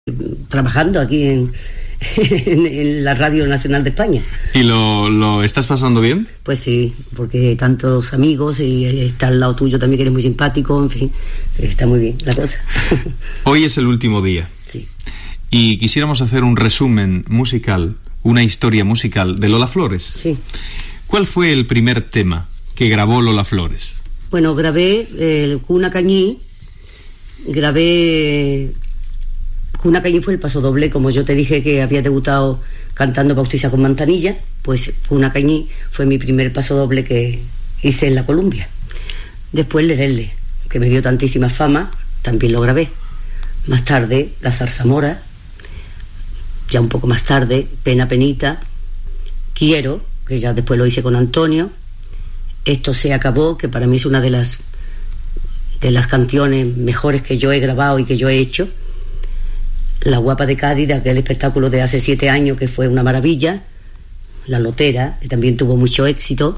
trabajando aquí en la Radio Nacional de España. ¿Y lo estás pasando bien? Pues sí, porque tantos amigos y está al lado tuyo también, que eres muy simpático, en fin, está muy bien la cosa. Hoy es el último día. Sí. Y quisiéramos hacer un resumen musical, una historia musical de Lola Flores. Sí. ¿Cuál fue el primer tema que grabó Lola Flores? Bueno, grabé Cuna Cañí, Cuna Cañí fue el paso doble, como yo te dije que había debutado cantando Bautiza con Manzanilla, pues Cuna Cañí fue mi primer paso doble que hice en la Columbia. Después Lerele, que me dio tantísima fama, también lo grabé. Más tarde La Zarzamora, ya un poco más tarde Pena Penita, Quiero, que ya después lo hice con Antonio, Esto se acabó, que para mí es una de las canciones mejores que yo he grabado y que yo he hecho. La Guapa de Cádiz, de aquel espectáculo de hace 7 años que fue una maravilla. La Lotera, que también tuvo mucho éxito.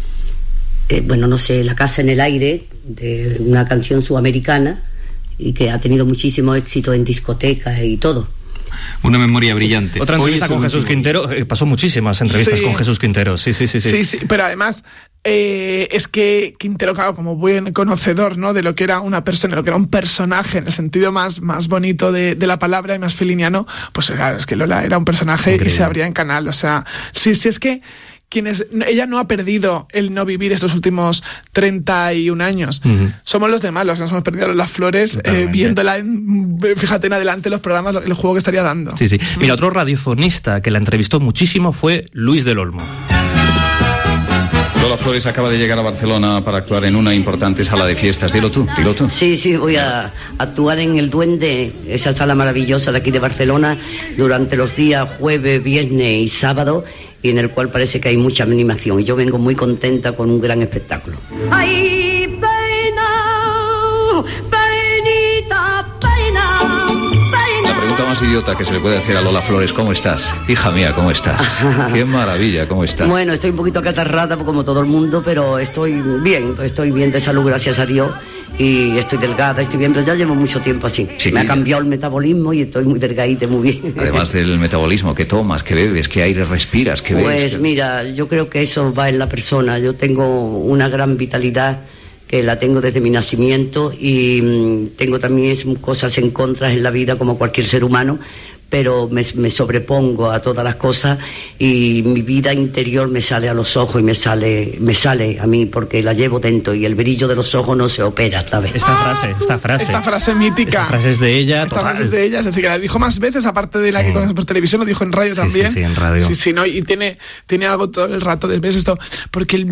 La Casa en el Aire, de una canción sudamericana y que ha tenido muchísimo éxito en discotecas y todo. Una memoria brillante. Otra entrevista con Jesús Quintero, pasó muchísimas entrevistas con Jesús Quintero, sí. Sí, pero además es que Quintero, claro, como buen conocedor, ¿no?, de lo que era una persona, lo que era un personaje en el sentido más bonito de la palabra y más feliniano, pues claro, es que Lola era un personaje increíble. Y se abría en canal, o sea, sí, es que ella no ha perdido el no vivir estos últimos 31 años. Uh-huh. Somos los demás los que nos hemos perdido Lola Flores, viéndola fíjate en adelante los programas, el juego que estaría dando. Sí. Mira, otro radiofonista que la entrevistó muchísimo fue Luis del Olmo. Lola Flores acaba de llegar a Barcelona para actuar en una importante sala de fiestas. Dilo tú. Sí, voy a actuar en El Duende, esa sala maravillosa de aquí de Barcelona, durante los días jueves, viernes y sábado, y en el cual parece que hay mucha animación. Y yo vengo muy contenta con un gran espectáculo. ¡Ay, pena, penita, pena! La pregunta más idiota que se le puede hacer a Lola Flores: ¿cómo estás? Hija mía, ¿cómo estás? ¡Qué maravilla! ¿Cómo estás? Bueno, estoy un poquito acatarrada como todo el mundo, pero estoy bien de salud, gracias a Dios. Y estoy delgada, estoy bien, pero ya llevo mucho tiempo así. Sí. Me ha cambiado el metabolismo y estoy muy delgadita, muy bien. Además del metabolismo, ¿qué tomas, qué bebes, qué aire respiras, qué ves? Pues mira, yo creo que eso va en la persona. Yo tengo una gran vitalidad que la tengo desde mi nacimiento y tengo también cosas en contra en la vida como cualquier ser humano, pero me sobrepongo a todas las cosas y mi vida interior me sale a los ojos y me sale a mí porque la llevo dentro y el brillo de los ojos no se opera, ¿sabes? Esta frase mítica. Esta frase es de ella. Es decir, que la dijo más veces, aparte de la que conocemos por televisión, lo dijo en radio también. Sí, en radio. Sí, ¿no? Y tiene algo todo el rato de ¿ves esto? Porque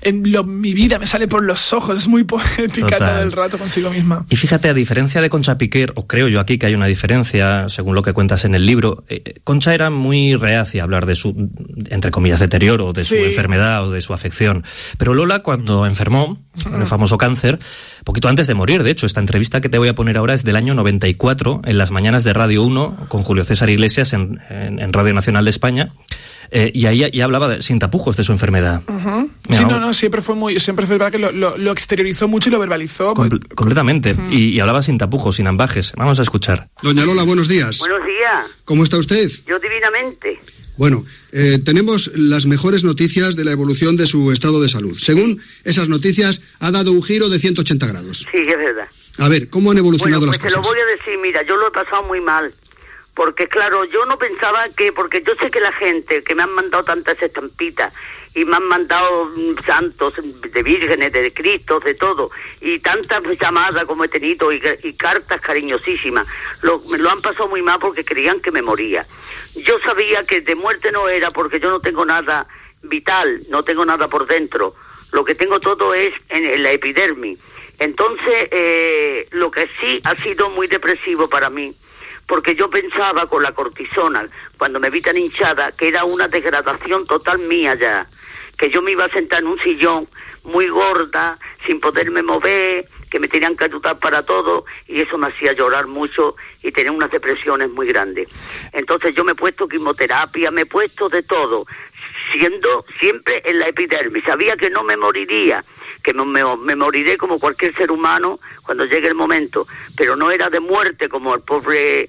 mi vida me sale por los ojos, es muy poética. Total. Todo el rato consigo misma. Y fíjate, a diferencia de Concha Piquer, o creo yo aquí que hay una diferencia, según lo que cuentas en el libro, Concha era muy reacia a hablar de su, entre comillas, deterioro, de su enfermedad o de su afección. Pero Lola, cuando enfermó, con el famoso cáncer, poquito antes de morir, de hecho, esta entrevista que te voy a poner ahora es del año 94, en las mañanas de Radio 1, con Julio César Iglesias en Radio Nacional de España. Y ahí ya hablaba sin tapujos de su enfermedad. Uh-huh. Sí, siempre fue verdad que lo exteriorizó mucho y lo verbalizó. Completamente. Uh-huh. Y hablaba sin tapujos, sin ambajes. Vamos a escuchar. Doña Lola, buenos días. Buenos días. ¿Cómo está usted? Yo divinamente. Bueno, tenemos las mejores noticias de la evolución de su estado de salud. Según esas noticias, ha dado un giro de 180 grados. Sí, es verdad. A ver, ¿cómo han evolucionado las cosas? Te lo voy a decir, mira, yo lo he pasado muy mal. Porque claro, yo no pensaba porque yo sé que la gente que me han mandado tantas estampitas y me han mandado santos de vírgenes, de Cristo, de todo, y tantas llamadas como he tenido y cartas cariñosísimas, me lo han pasado muy mal porque creían que me moría. Yo sabía que de muerte no era porque yo no tengo nada vital, no tengo nada por dentro, lo que tengo todo es en la epidermis. Entonces, lo que sí ha sido muy depresivo para mí, porque yo pensaba con la cortisona, cuando me vi tan hinchada, que era una degradación total mía ya, que yo me iba a sentar en un sillón muy gorda, sin poderme mover, que me tenían que ayudar para todo, y eso me hacía llorar mucho y tenía unas depresiones muy grandes. Entonces yo me he puesto quimioterapia, me he puesto de todo, siendo siempre en la epidermis. Sabía que no me moriría, que me moriré como cualquier ser humano cuando llegue el momento, pero no era de muerte como el pobre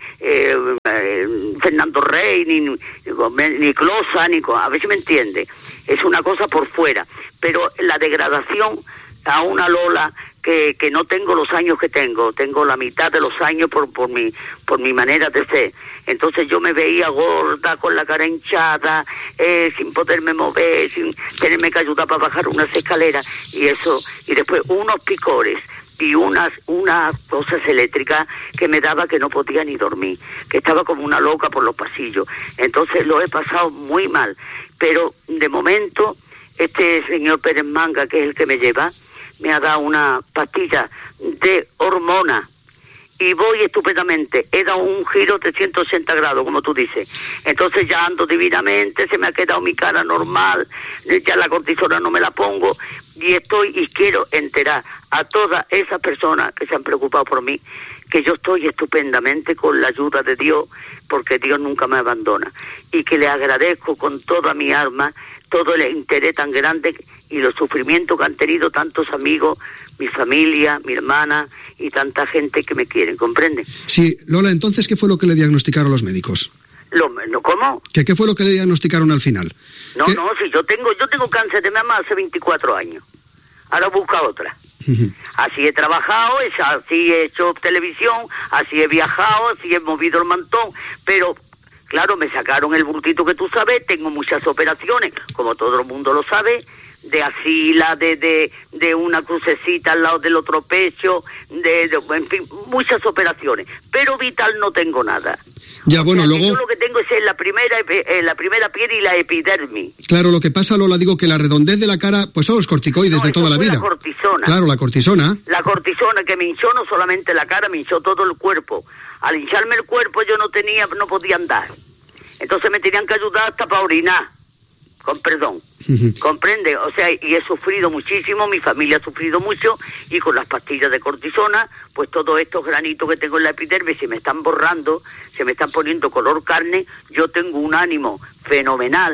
Fernando Rey, ni Closa, a ver si me entiende. Es una cosa por fuera, pero la degradación a una Lola que no tengo los años que tengo la mitad de los años por mi manera de ser. Entonces yo me veía gorda, con la cara hinchada, sin poderme mover, sin tenerme que ayudar para bajar unas escaleras y eso, y después unos picores y unas cosas eléctricas que me daba que no podía ni dormir, que estaba como una loca por los pasillos. Entonces lo he pasado muy mal, pero de momento este señor Pérez Manga, que es el que me lleva, me ha dado una pastilla de hormona y voy estupendamente. He dado un giro de 180 grados, como tú dices. Entonces ya ando divinamente, se me ha quedado mi cara normal, ya la cortisona no me la pongo y quiero enterar a todas esas personas que se han preocupado por mí, que yo estoy estupendamente con la ayuda de Dios, porque Dios nunca me abandona, y que le agradezco con toda mi alma todo el interés tan grande y los sufrimientos que han tenido tantos amigos, mi familia, mi hermana y tanta gente que me quieren, ¿comprende? Sí, Lola, entonces, ¿qué fue lo que le diagnosticaron los médicos? ¿Cómo? ¿Qué fue lo que le diagnosticaron al final? No, si yo tengo cáncer de mama hace 24 años. Ahora busca otra. Así he trabajado, así he hecho televisión, así he viajado, así he movido el mantón, pero claro, me sacaron el bultito que tú sabes, tengo muchas operaciones, como todo el mundo lo sabe, de asila, de una crucecita al lado del otro pecho, en fin, muchas operaciones, pero vital no tengo nada. Ya, bueno, luego... Yo lo que tengo es la primera piel y la epidermis. Claro, lo que pasa, Lola, digo que la redondez de la cara, pues son los corticoides de toda la vida. La cortisona. Claro, la cortisona. La cortisona que me hinchó no solamente la cara, me hinchó todo el cuerpo. Al hincharme el cuerpo yo no podía andar. Entonces me tenían que ayudar hasta para orinar. Con perdón. ¿Comprende? O sea, y he sufrido muchísimo, mi familia ha sufrido mucho, y con las pastillas de cortisona, pues todos estos granitos que tengo en la epidermis se me están borrando, se me están poniendo color carne. Yo tengo un ánimo fenomenal,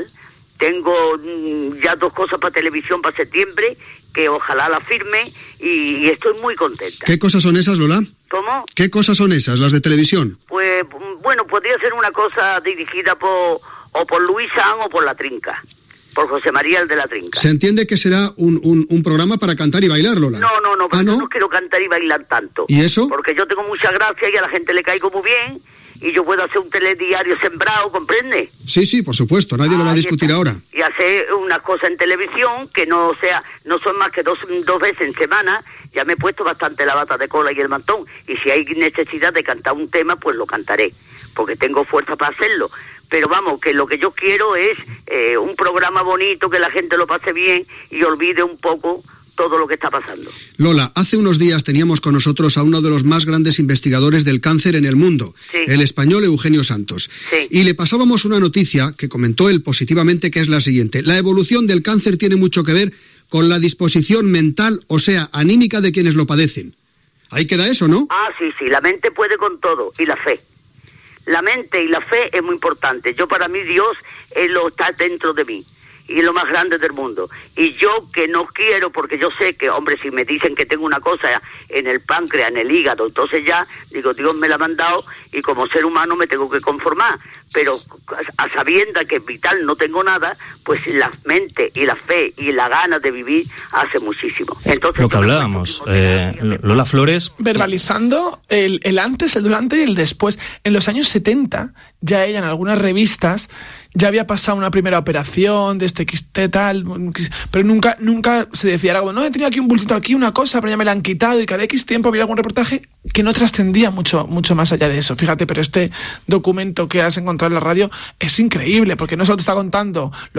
tengo ya 2 cosas para televisión para septiembre, que ojalá la firme, y estoy muy contenta. ¿Qué cosas son esas, Lola? ¿Cómo? ¿Qué cosas son esas, las de televisión? Pues, bueno, podría ser una cosa dirigida por Luis San o por La Trinca, por José María el de La Trinca. Se entiende que será un programa para cantar y bailar, Lola. No, pero yo no quiero cantar y bailar tanto. ¿Y eso? Porque yo tengo mucha gracia y a la gente le caigo muy bien, y yo puedo hacer un telediario sembrado, ¿comprende? Sí, por supuesto, nadie lo va a discutir ahora. Y hacer una cosa en televisión que no son más que dos veces en semana. Ya me he puesto bastante la bata de cola y el mantón, y si hay necesidad de cantar un tema, pues lo cantaré, porque tengo fuerza para hacerlo. Pero vamos, que lo que yo quiero es un programa bonito, que la gente lo pase bien y olvide un poco todo lo que está pasando. Lola, hace unos días teníamos con nosotros a uno de los más grandes investigadores del cáncer en el mundo, sí, el español Eugenio Santos. Sí. Y le pasábamos una noticia que comentó él positivamente, que es la siguiente: la evolución del cáncer tiene mucho que ver con la disposición mental, o sea, anímica de quienes lo padecen. Ahí queda eso, ¿no? Ah, sí, la mente puede con todo, y la fe. La mente y la fe es muy importante. Para mí Dios lo está dentro de mí, y es lo más grande del mundo. Y yo que no quiero, porque yo sé que, hombre, si me dicen que tengo una cosa en el páncreas, en el hígado, entonces ya, digo, Dios me la ha mandado, y como ser humano me tengo que conformar. Pero a sabienda que vital no tengo nada, pues la mente y la fe y la gana de vivir hace muchísimo. Entonces, lo que hablábamos, Lola Flores... Verbalizando el antes, el durante y el después. En los años 70, ya ella en algunas revistas ya había pasado una primera operación de XT tal, pero nunca se decía algo, no, he tenido aquí un bultito aquí, una cosa, pero ya me la han quitado, y cada X tiempo había algún reportaje que no trascendía mucho más allá de eso. Fíjate, pero este documento que has encontrado en la radio es increíble, porque no solo te está contando lo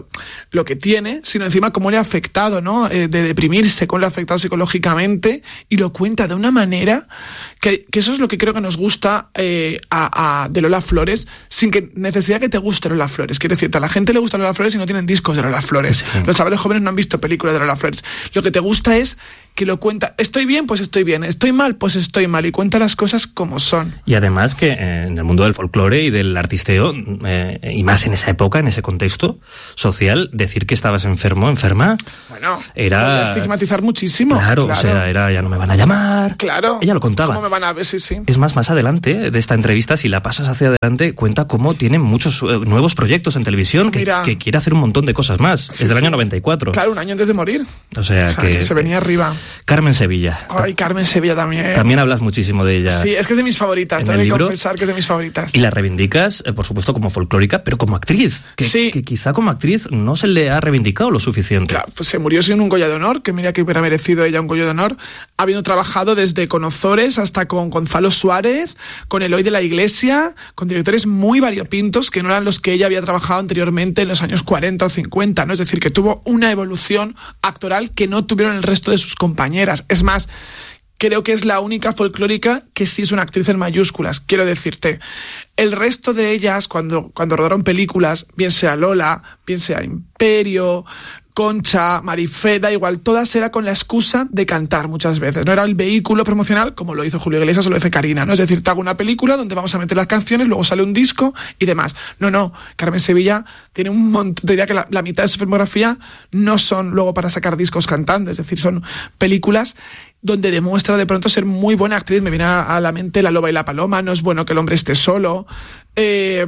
que tiene, sino encima cómo le ha afectado, ¿no? De deprimirse, cómo le ha afectado psicológicamente, y lo cuenta de una manera que eso es lo que creo que nos gusta de Lola Flores, sin que necesidad que te guste Lola Lola Flores. Quiero decirte, a la gente le gusta Lola Flores y no tienen discos de Lola Flores. Sí. Los chavales jóvenes no han visto películas de Lola Flores. Lo que te gusta es que lo cuenta. Estoy bien, pues estoy bien. Estoy mal, pues estoy mal. Y cuenta las cosas como son. Y además que en el mundo del folclore y del artisteo, y más en esa época, en ese contexto social, decir que estabas enferma, bueno, era estigmatizar muchísimo. Claro, o sea, era ya no me van a llamar. Claro. Ella lo contaba. ¿Cómo me van a ver? Sí. Es más adelante de esta entrevista, si la pasas hacia adelante, cuenta cómo tiene muchos nuevos proyectos en televisión, que quiere hacer un montón de cosas más. Sí, es del año 94. Claro, un año antes de morir. O sea que se venía arriba. Carmen Sevilla. Ay, Carmen Sevilla también. También hablas muchísimo de ella. Sí, es que es de mis favoritas. Tengo que confesar que es de mis favoritas. Y la reivindicas, por supuesto, como folclórica, pero como actriz. Que quizá como actriz no se le ha reivindicado lo suficiente. Claro, pues se murió sin un Goya de Honor, que mira que hubiera merecido ella un Goya de Honor, habiendo trabajado desde con Ozores hasta con Gonzalo Suárez, con Eloy de la Iglesia, con directores muy variopintos que no eran los que ella había trabajado anteriormente en los años 40 o 50, ¿no? Es decir, que tuvo una evolución actoral que no tuvieron el resto de sus compañeras. Es más, creo que es la única folclórica que sí es una actriz en mayúsculas. Quiero decirte, el resto de ellas, cuando rodaron películas, bien sea Lola, bien sea Imperio, Concha, Marifé, da igual, todas era con la excusa de cantar muchas veces. No era el vehículo promocional como lo hizo Julio Iglesias o lo hizo Karina, ¿no? Es decir, te hago una película donde vamos a meter las canciones, luego sale un disco y demás. No, Carmen Sevilla tiene un montón, te diría que la mitad de su filmografía no son luego para sacar discos cantando, es decir, son películas donde demuestra de pronto ser muy buena actriz. Me viene a la mente La loba y la paloma, No es bueno que el hombre esté solo, te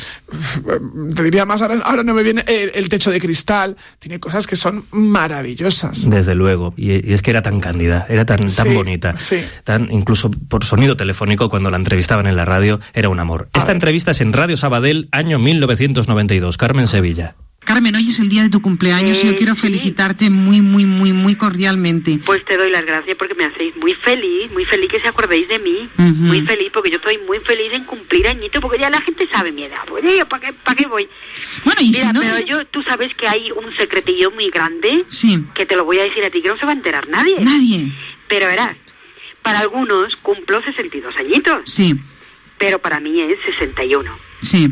diría más, ahora no me viene, El techo de cristal. Tiene cosas que son maravillosas. Desde luego, y es que era tan cándida, era tan bonita, tan, incluso por sonido telefónico cuando la entrevistaban en la radio, era un amor. Esta entrevista es en Radio Sabadell, año 1992. Carmen Sevilla. Carmen, hoy es el día de tu cumpleaños y yo quiero felicitarte muy cordialmente. Pues te doy las gracias porque me hacéis muy feliz que se acordéis de mí. Muy feliz porque yo estoy muy feliz en cumplir añito porque ya la gente sabe mi edad. Pues yo, ¿para qué voy? Bueno, y mira, si no... pero tú sabes que hay un secretillo muy grande. Sí. Que te lo voy a decir a ti, que no se va a enterar nadie. Nadie. Pero verás, para algunos cumplo 62 añitos. Sí. Pero para mí es 61. Sí.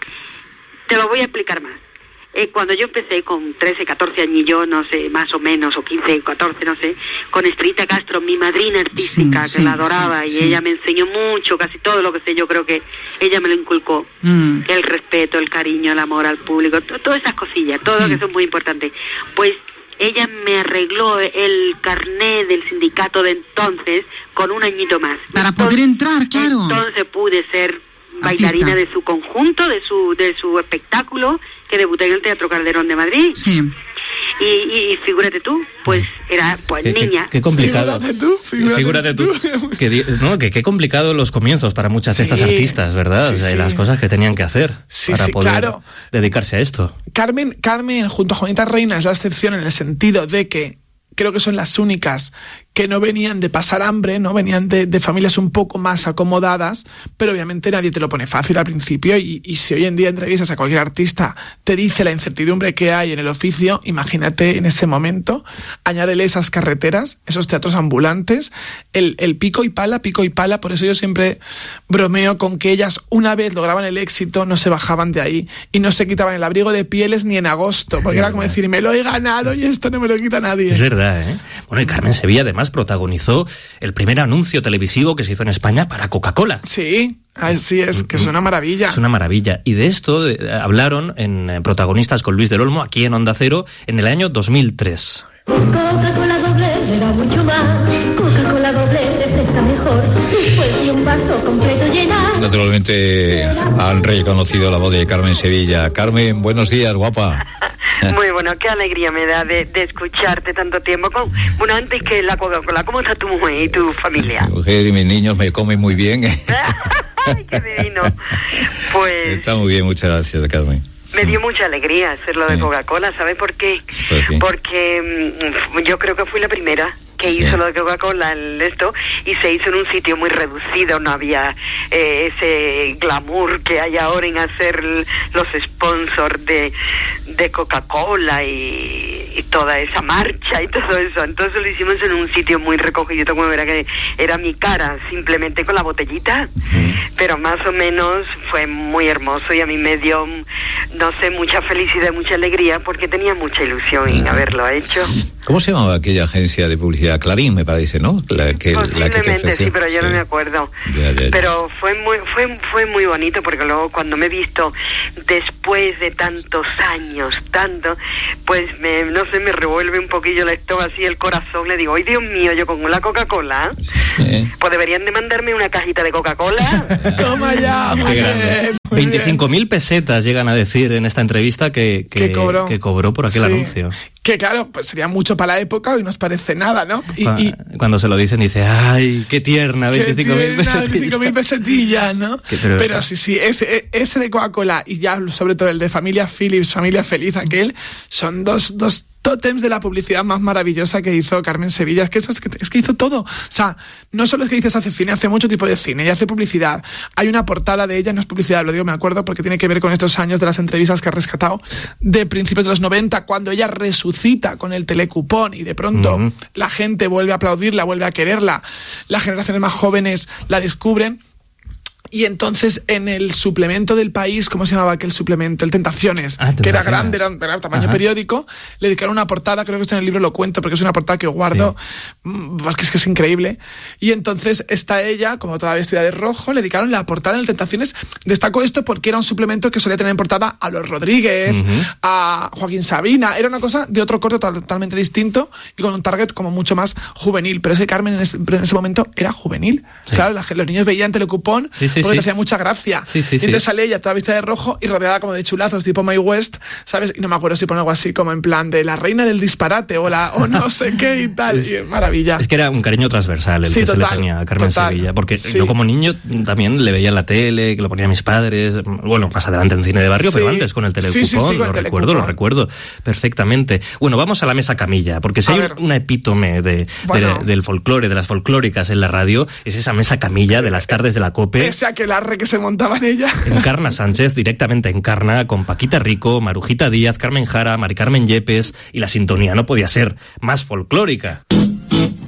Te lo voy a explicar más. Cuando yo empecé con 13, 14 añillos, no sé, más o menos, o 15, 14, no sé, con Estrellita Castro, mi madrina artística, que la adoraba, y ella me enseñó mucho, casi todo lo que sé, yo creo que ella me lo inculcó. El respeto, el cariño, el amor al público, todas esas cosillas, todo lo que son muy importantes. Pues ella me arregló el carné del sindicato de entonces con un añito más. Para poder entrar, claro. Entonces pude ser bailarina de su conjunto, de su espectáculo, que debuté en el Teatro Calderón de Madrid. Sí. Y figúrate tú, pues era niña. Qué complicado. Figúrate tú. Qué complicado los comienzos para muchas de estas artistas, ¿verdad? O sea, las cosas que tenían que hacer para poder dedicarse a esto. Carmen, junto a Juanita Reina, es la excepción en el sentido de que creo que son las únicas que no venían de pasar hambre, no venían de familias un poco más acomodadas, pero obviamente nadie te lo pone fácil al principio y si hoy en día entrevistas a cualquier artista te dice la incertidumbre que hay en el oficio, imagínate en ese momento, añádele esas carreteras, esos teatros ambulantes, el pico y pala, por eso yo siempre bromeo con que ellas una vez lograban el éxito, no se bajaban de ahí y no se quitaban el abrigo de pieles ni en agosto, porque era como decir, me lo he ganado y esto no me lo quita nadie. Es verdad, ¿eh? Bueno, y Carmen Sevilla además protagonizó el primer anuncio televisivo que se hizo en España para Coca-Cola. Sí, así es, que es una maravilla. Es una maravilla. Y de esto hablaron en Protagonistas con Luis del Olmo, aquí en Onda Cero, en el año 2003. Coca-Cola doble me da mucho más. Coca-Cola doble refresca mejor. Después de un vaso completo llenar. Naturalmente han reconocido la voz de Carmen Sevilla. Carmen, buenos días, guapa. Muy bueno, qué alegría me da de escucharte tanto tiempo. Bueno, antes que la Coca-Cola, ¿cómo está tu mujer y tu familia? Mi mujer y mis niños me comen muy bien. ¡Ay, qué divino! Pues... Está muy bien, muchas gracias, Carmen. Me dio mucha alegría hacerlo de Coca-Cola, ¿sabes por qué? Porque yo creo que fui la primera que hizo lo de Coca-Cola y se hizo en un sitio muy reducido, no había ese glamour que hay ahora en hacer los sponsors de Coca-Cola y toda esa marcha y todo eso. Entonces lo hicimos en un sitio muy recogido, como verá que era mi cara, simplemente con la botellita, pero más o menos fue muy hermoso y a mí me dio no sé, mucha felicidad, mucha alegría, porque tenía mucha ilusión en haberlo hecho. ¿Cómo se llamaba aquella agencia de publicidad? Clarín, me parece, ¿no? Posiblemente, sí, pero yo no me acuerdo. Ya. Pero fue muy bonito, porque luego cuando me he visto después de tantos años, pues me revuelve un poquillo el estómago, así el corazón. Le digo, ¡ay, Dios mío! Yo con la Coca-Cola, pues deberían de mandarme una cajita de Coca-Cola. Toma ya, muy bien. 25.000 pesetas llegan a decir en esta entrevista que cobró por aquel anuncio. Que claro, pues sería mucho para la época y nos parece nada, ¿no? Cuando se lo dicen dice, ¡ay, qué tierna! 25.000 pesetillas, ¿no? Pero sí, ese de Coca-Cola y ya sobre todo el de Familia Philips, Familia Feliz, aquel, son dos tótems de la publicidad más maravillosa que hizo Carmen Sevilla. Es que hizo todo. O sea, no solo es que dices hace cine, hace mucho tipo de cine y hace publicidad. Hay una portada de ella, no es publicidad, lo digo, me acuerdo, porque tiene que ver con estos años de las entrevistas que ha rescatado de principios de los 90, cuando ella resucita con el telecupón y de pronto la gente vuelve a aplaudirla, vuelve a quererla, las generaciones más jóvenes la descubren. Y entonces en el suplemento del País, ¿cómo se llamaba aquel suplemento? El Tentaciones, que era grande, era tamaño periódico, le dedicaron una portada, creo que esto en el libro lo cuento, porque es una portada que guardo, porque es que es increíble. Y entonces está ella, como toda vestida de rojo, le dedicaron la portada en el Tentaciones. Destaco esto porque era un suplemento que solía tener en portada a los Rodríguez, a Joaquín Sabina, era una cosa de otro corte totalmente distinto y con un target como mucho más juvenil. Pero ese Carmen en ese momento era juvenil. Sí. Claro, los niños veían Telecupón, porque te hacía mucha gracia. Y entonces sale ella toda vestida de rojo y rodeada como de chulazos tipo Mae West, ¿sabes? Y no me acuerdo si pone algo así como en plan de la reina del disparate o no sé qué y tal. Y maravilla. Es que era un cariño transversal el que se le tenía a Carmen Sevilla, porque yo como niño también le veía en la tele, que lo ponían mis padres, bueno, más adelante en cine de barrio, pero antes con el Telecupón, lo recuerdo perfectamente. Bueno, vamos a la mesa camilla, porque si hay una epítome del folclore, de las folclóricas en la radio, es esa mesa camilla de las tardes de la COPE. Ese aquelarre que se montaba en ella. Encarna Sánchez, directamente Encarna, con Paquita Rico, Marujita Díaz, Carmen Jara, Mari Carmen Yepes, y la sintonía no podía ser más folclórica.